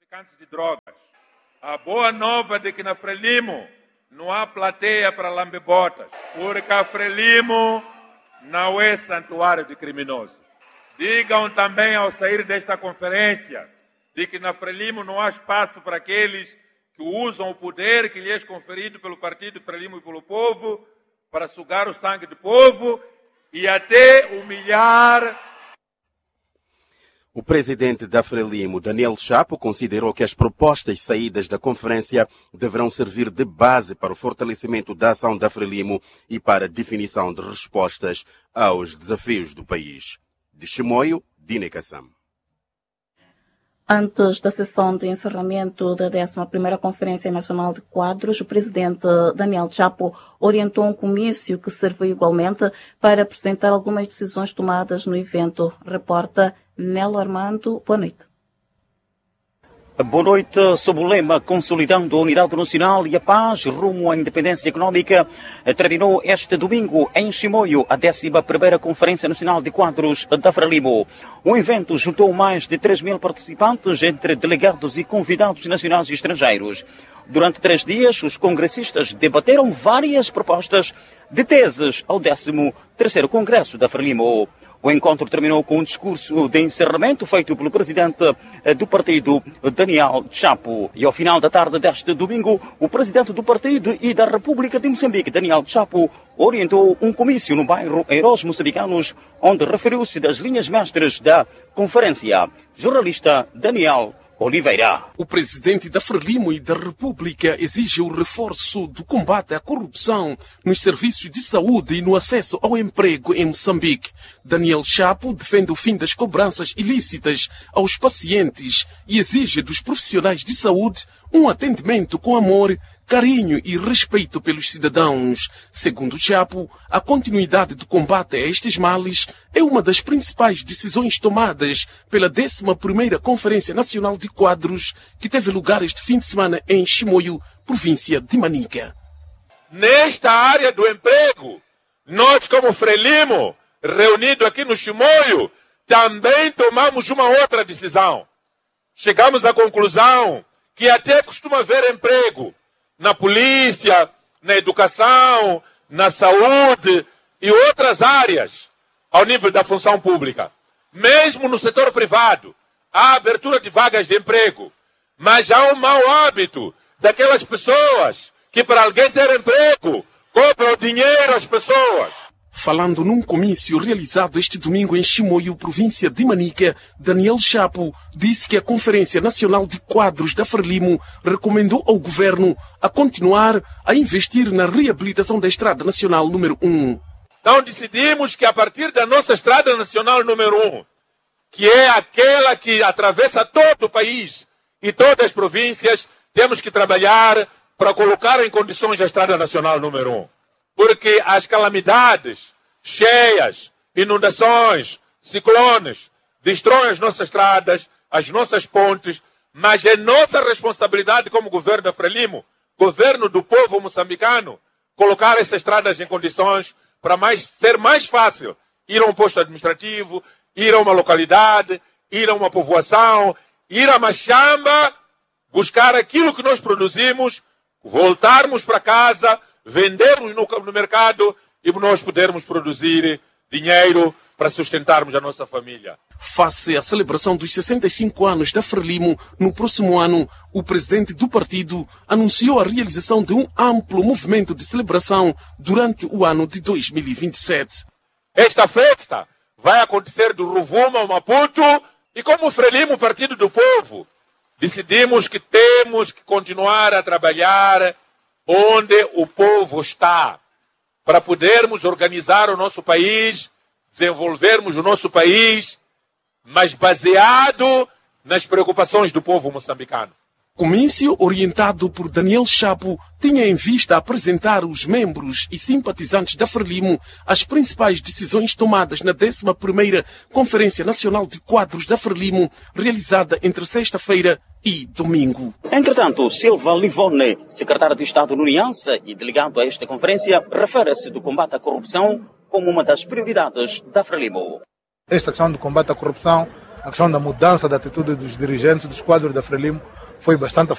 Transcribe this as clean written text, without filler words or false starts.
traficantes de drogas. A boa nova de que na Frelimo não há plateia para lambebotas, porque a Frelimo não é santuário de criminosos. Digam também ao sair desta conferência de que na Frelimo não há espaço para aqueles que usam o poder que lhes é conferido pelo Partido Frelimo e pelo povo para sugar o sangue do povo e até humilhar. O presidente da Frelimo, Daniel Chapo, considerou que as propostas saídas da conferência deverão servir de base para o fortalecimento da ação da Frelimo e para a definição de respostas aos desafios do país. De Chimoio, Dine Kassam. Antes da sessão de encerramento da 11ª Conferência Nacional de Quadros, o presidente Daniel Chapo orientou um comício que serviu igualmente para apresentar algumas decisões tomadas no evento. Reporta Nelo Armando. Boa noite. Boa noite. Sob o lema Consolidando a Unidade Nacional e a Paz rumo à Independência Económica, terminou este domingo em Chimoio a 11ª Conferência Nacional de Quadros da Frelimo. O evento juntou mais de 3.000 participantes entre delegados e convidados nacionais e estrangeiros. Durante 3 dias, os congressistas debateram várias propostas de teses ao 13º Congresso da Frelimo. O encontro terminou com um discurso de encerramento feito pelo presidente do partido, Daniel Chapo. E ao final da tarde deste domingo, o presidente do partido e da República de Moçambique, Daniel Chapo, orientou um comício no bairro Heróis Moçambicanos, onde referiu-se das linhas mestres da conferência. Jornalista Daniel Oliveira. O presidente da Frelimo e da República exige o reforço do combate à corrupção nos serviços de saúde e no acesso ao emprego em Moçambique. Daniel Chapo defende o fim das cobranças ilícitas aos pacientes e exige dos profissionais de saúde um atendimento com amor, carinho e respeito pelos cidadãos. Segundo Chapo, a continuidade do combate a estes males é uma das principais decisões tomadas pela 11ª Conferência Nacional de Quadros, que teve lugar este fim de semana em Chimoio, província de Manica. Nesta área do emprego, nós como Frelimo, reunido aqui no Chimoio, também tomamos uma outra decisão. Chegamos à conclusão que até costuma haver emprego na polícia, na educação, na saúde e outras áreas ao nível da função pública. Mesmo no setor privado, há abertura de vagas de emprego, mas há um mau hábito daquelas pessoas que para alguém ter emprego, cobram dinheiro às pessoas. Falando num comício realizado este domingo em Chimoio, província de Manica, Daniel Chapo disse que a Conferência Nacional de Quadros da Frelimo recomendou ao governo a continuar a investir na reabilitação da Estrada Nacional número 1. Então decidimos que a partir da nossa Estrada Nacional número 1, que é aquela que atravessa todo o país e todas as províncias, temos que trabalhar para colocar em condições a Estrada Nacional número 1. Porque as calamidades, cheias, inundações, ciclones, destroem as nossas estradas, as nossas pontes, mas é nossa responsabilidade como governo da Frelimo, governo do povo moçambicano, colocar essas estradas em condições para ser mais fácil ir a um posto administrativo, ir a uma localidade, ir a uma povoação, ir a Machamba, buscar aquilo que nós produzimos, voltarmos para casa, vendermos no mercado e nós podermos produzir dinheiro para sustentarmos a nossa família. Face à celebração dos 65 anos da Frelimo, no próximo ano, o presidente do partido anunciou a realização de um amplo movimento de celebração durante o ano de 2027. Esta festa vai acontecer do Rovuma ao Maputo e como o Frelimo, Partido do Povo, decidimos que temos que continuar a trabalhar onde o povo está, para podermos organizar o nosso país, desenvolvermos o nosso país, mas baseado nas preocupações do povo moçambicano. O comício, orientado por Daniel Chapo, tinha em vista apresentar os membros e simpatizantes da Frelimo as principais decisões tomadas na 11ª Conferência Nacional de Quadros da Frelimo, realizada entre sexta-feira e domingo. Entretanto, Silva Livone, secretário de Estado no Uniança e delegado a esta conferência, refere-se do combate à corrupção como uma das prioridades da Frelimo. Esta questão do combate à corrupção a questão da mudança da atitude dos dirigentes, dos quadros da Frelimo, foi bastante